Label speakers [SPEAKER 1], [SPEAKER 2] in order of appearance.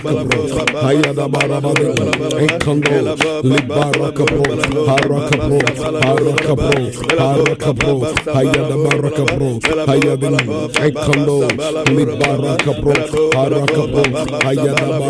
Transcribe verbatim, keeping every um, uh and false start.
[SPEAKER 1] Harakabro, Hayada Barabado, Ekando, Libarakabro, Harakabro, Harakabro, Harakabro, Hayada Barakabro, Hayada Ekando, Libarakabro, Harakabro, Hayada